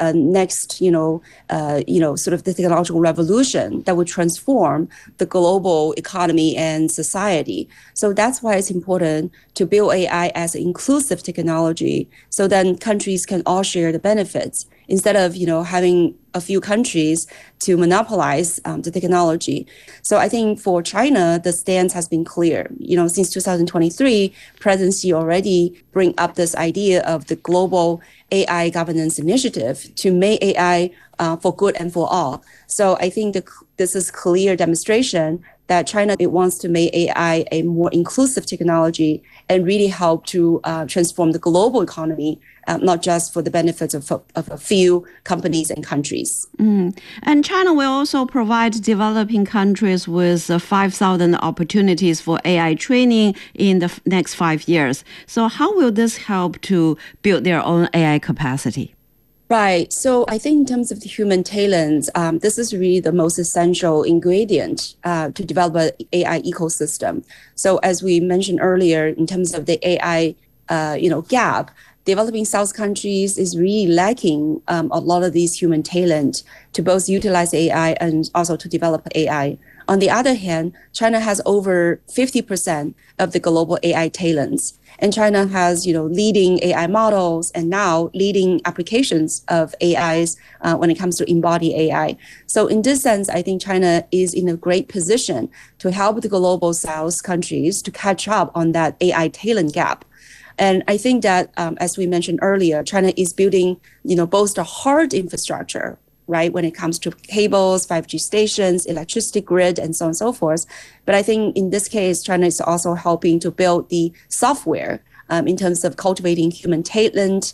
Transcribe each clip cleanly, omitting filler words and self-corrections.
next, sort of the technological revolution that would transform the global economy and society. So that's why it's important to build AI as an inclusive technology, so then countries can all share the benefits instead of, having a few countries to monopolize the technology. So I think for China, the stance has been clear. Since 2023, President Xi already bring up this idea of the global AI governance initiative to make AI for good and for all. So I think this is clear demonstration that China, it wants to make AI a more inclusive technology and really help to transform the global economy, not just for the benefits of a few companies and countries. And China will also provide developing countries with 5,000 opportunities for AI training in the next 5 years. So how will this help to build their own AI capacity? Right. So I think in terms of the human talents, this is really the most essential ingredient to develop an AI ecosystem. So as we mentioned earlier, in terms of the AI, gap, developing South countries is really lacking a lot of these human talent to both utilize AI and also to develop AI. On the other hand, China has over 50% of the global AI talents. And China has, leading AI models and now leading applications of AIs when it comes to embodied AI. So in this sense, I think China is in a great position to help the global South countries to catch up on that AI talent gap. And I think that, as we mentioned earlier, China is building, both the hard infrastructure, right, when it comes to cables, 5G stations, electricity grid, and so on and so forth. But I think in this case, China is also helping to build the software in terms of cultivating human talent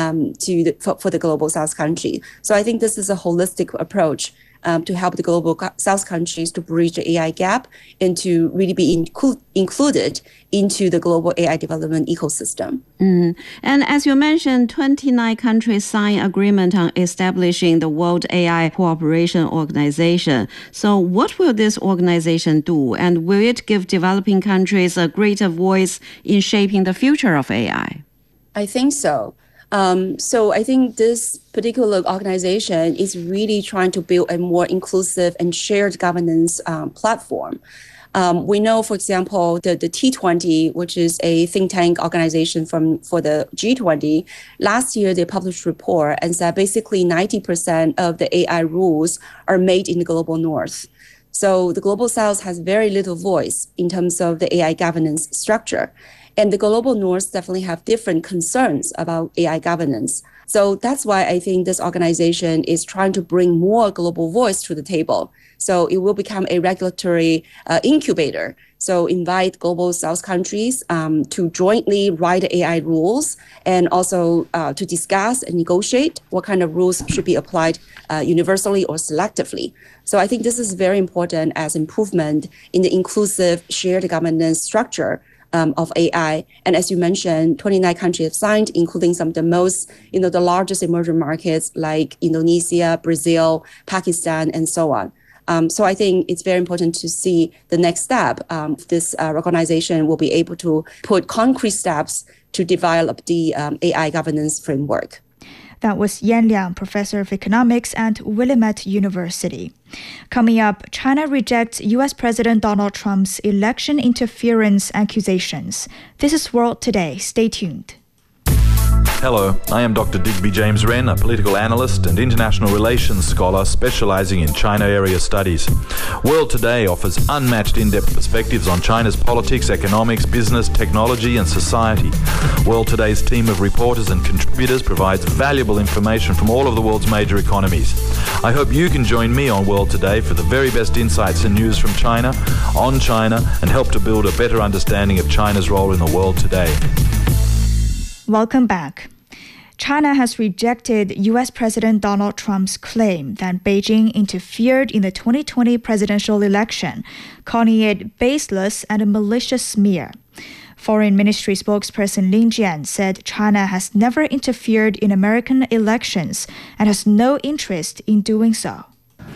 for the global South country. So I think this is a holistic approach to help the global South countries to bridge the AI gap and to really be included into the global AI development ecosystem. And as you mentioned, 29 countries signed agreement on establishing the World AI Cooperation Organization. So what will this organization do? And will it give developing countries a greater voice in shaping the future of AI? I think so. So I think this particular organization is really trying to build a more inclusive and shared governance platform. We know, for example, the T20, which is a think tank organization for the G20, last year they published a report and said basically 90% of the AI rules are made in the global north. So the global south has very little voice in terms of the AI governance structure. And the global north definitely have different concerns about AI governance. So that's why I think this organization is trying to bring more global voice to the table. So it will become a regulatory incubator. So invite global South countries to jointly write AI rules and also to discuss and negotiate what kind of rules should be applied universally or selectively. So I think this is very important as improvement in the inclusive shared governance structure of AI. And as you mentioned, 29 countries have signed, including some of the most, the largest emerging markets like Indonesia, Brazil, Pakistan, and so on. So I think it's very important to see the next step. This organization will be able to put concrete steps to develop the AI governance framework. That was Yan Liang, professor of economics at Willamette University. Coming up, China rejects U.S. President Donald Trump's election interference accusations. This is World Today. Stay tuned. Hello, I am Dr. Digby James Wren, a political analyst and international relations scholar specializing in China area studies. World Today offers unmatched in-depth perspectives on China's politics, economics, business, technology and society. World Today's team of reporters and contributors provides valuable information from all of the world's major economies. I hope you can join me on World Today for the very best insights and news from China, on China, and help to build a better understanding of China's role in the world today. Welcome back. China has rejected U.S. President Donald Trump's claim that Beijing interfered in the 2020 presidential election, calling it baseless and a malicious smear. Foreign Ministry spokesperson Lin Jian said China has never interfered in American elections and has no interest in doing so.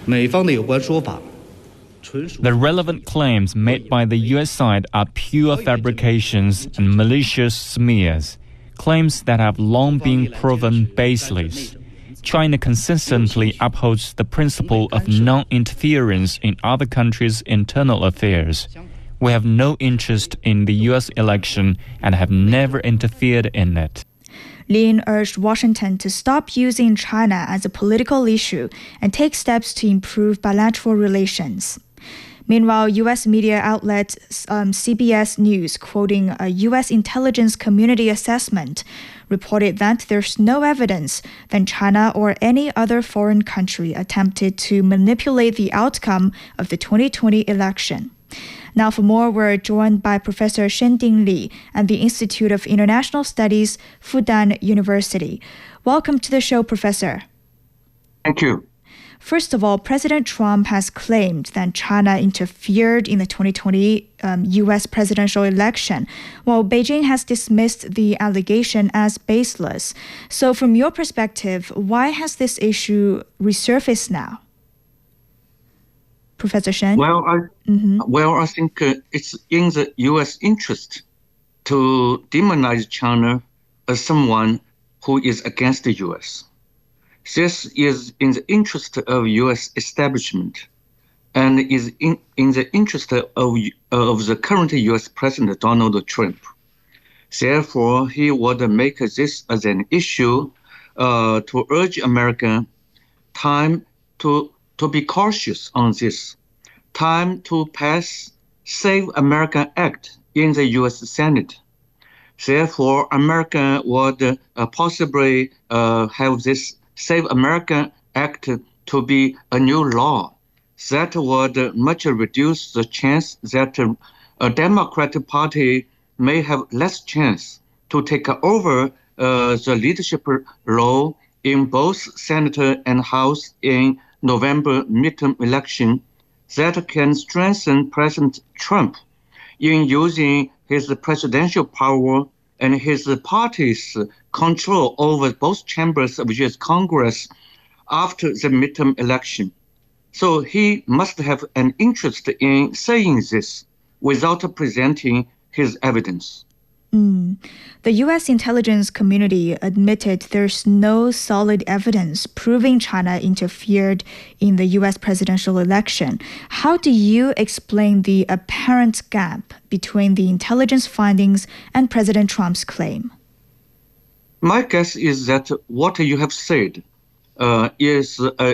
The relevant claims made by the U.S. side are pure fabrications and malicious smears, claims that have long been proven baseless. China consistently upholds the principle of non-interference in other countries' internal affairs. We have no interest in the U.S. election and have never interfered in it. Lin urged Washington to stop using China as a political issue and take steps to improve bilateral relations. Meanwhile, U.S. media outlet CBS News, quoting a U.S. intelligence community assessment, reported that there's no evidence that China or any other foreign country attempted to manipulate the outcome of the 2020 election. Now for more, we're joined by Professor Shending Li at the Institute of International Studies, Fudan University. Welcome to the show, Professor. Thank you. First of all, President Trump has claimed that China interfered in the 2020 U.S. presidential election, while Beijing has dismissed the allegation as baseless. So from your perspective, why has this issue resurfaced now? Professor Shen? Well, I think it's in the U.S. interest to demonize China as someone who is against the U.S. This is in the interest of U.S. establishment and is in the interest of the current U.S. President Donald Trump. Therefore, he would make this as an issue to urge America time to be cautious on this, time to pass Save America Act in the U.S. Senate. Therefore, America would possibly have this Save America Act to be a new law that would much reduce the chance that a Democratic Party may have less chance to take over the leadership role in both Senate and House in November midterm election, that can strengthen President Trump in using his presidential power and his party's control over both chambers of the U.S. Congress after the midterm election. So he must have an interest in saying this without presenting his evidence. The U.S. intelligence community admitted there's no solid evidence proving China interfered in the U.S. presidential election. How do you explain the apparent gap between the intelligence findings and President Trump's claim? My guess is that what you have said was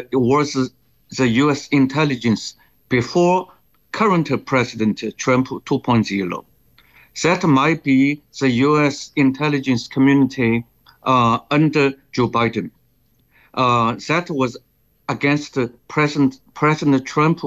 the U.S. intelligence before current President Trump 2.0. That might be the U.S. intelligence community under Joe Biden. That was against President Trump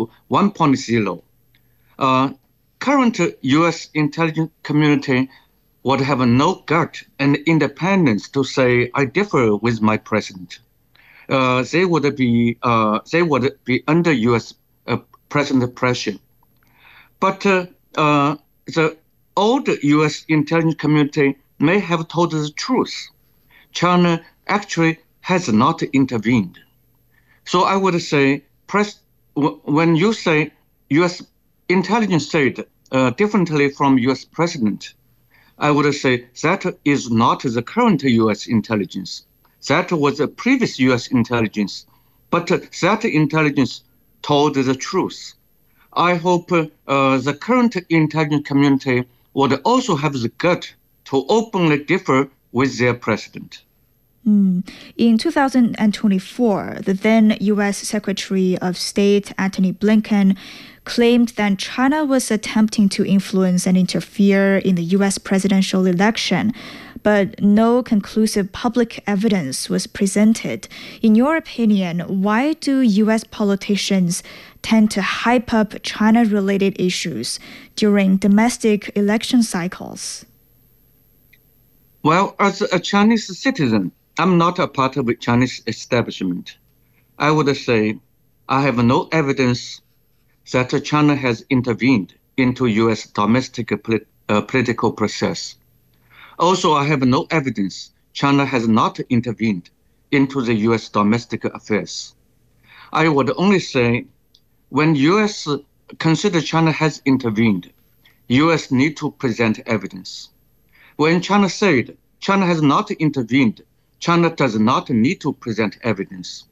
1.0. Current U.S. intelligence community would have no gut and independence to say, I differ with my president. They would be under U.S. president pressure. But the old U.S. intelligence community may have told the truth. China actually has not intervened. So I would say, when you say U.S. intelligence said differently from U.S. president, I would say that is not the current U.S. intelligence. That was the previous U.S. intelligence. But that intelligence told the truth. I hope the current intelligence community would also have the gut to openly differ with their president. In 2024, the then U.S. Secretary of State Antony Blinken claimed that China was attempting to influence and interfere in the U.S. presidential election, but no conclusive public evidence was presented. In your opinion, why do U.S. politicians tend to hype up China-related issues during domestic election cycles? Well, as a Chinese citizen, I'm not a part of the Chinese establishment. I would say I have no evidence that China has intervened into U.S. domestic political process. Also, I have no evidence China has not intervened into the U.S. domestic affairs. I would only say when U.S. consider China has intervened, U.S. need to present evidence. When China said China has not intervened, China does not need to present evidence.